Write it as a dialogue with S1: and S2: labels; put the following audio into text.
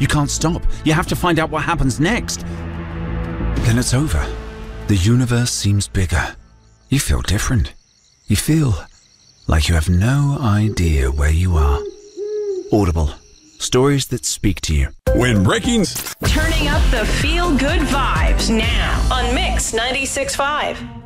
S1: You can't stop. You have to find out what happens next. Then it's over. The universe seems bigger. You feel different. You feel like you have no idea where you are. Audible. Stories that speak to you.
S2: When breaking...
S3: Turning up the feel-good vibes now on Mix 96.5.